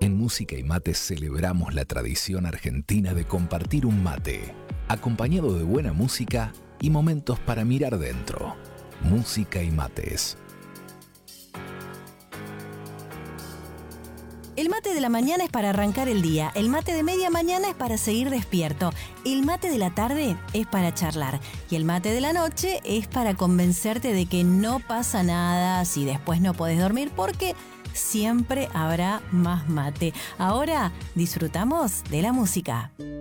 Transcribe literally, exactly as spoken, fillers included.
En Música y Mates celebramos la tradición argentina de compartir un mate, acompañado de buena música y momentos para mirar dentro. Música y Mates. El mate de la mañana es para arrancar el día, el mate de media mañana es para seguir despierto, el mate de la tarde es para charlar y el mate de la noche es para convencerte de que no pasa nada si después no podés dormir porque siempre habrá más mate. Ahora disfrutamos de la música.